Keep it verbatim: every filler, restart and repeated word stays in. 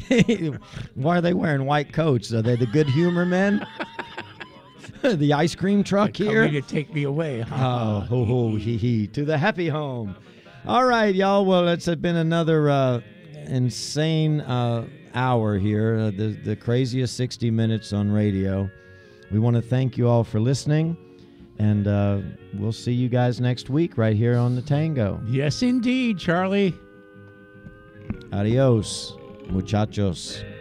Why are they wearing white coats? Are they the good humor men? The ice cream truck here? Coming to take me away. Oh, ho, ho, hee, hee. To the happy home. All right, y'all. Well, it's been another uh, insane uh, hour here, uh, the, the craziest sixty minutes on radio. We want to thank you all for listening, and uh, we'll see you guys next week right here on the Tango. Yes, indeed, Charlie. Adios, muchachos.